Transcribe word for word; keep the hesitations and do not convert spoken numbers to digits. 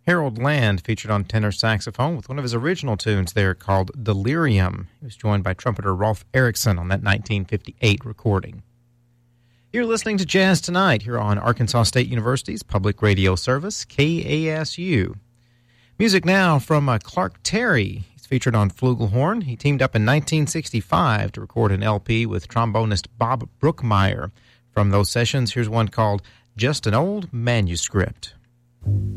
Harold Land featured on tenor saxophone with one of his original tunes there called Delirium. He was joined by trumpeter Rolf Erickson on that nineteen fifty-eight recording. You're listening to Jazz Tonight here on Arkansas State University's public radio service, K A S U. Music now from uh, Clark Terry. He's featured on flugelhorn. He teamed up in nineteen sixty-five to record an L P with trombonist Bob Brookmeyer. From those sessions, here's one called Just an Old Manuscript.